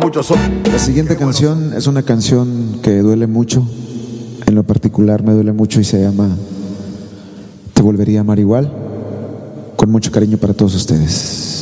muchos otros. La siguiente canción es una canción que duele mucho. En lo particular me duele mucho y se llama Te volvería a amar igual. Con mucho cariño para todos ustedes.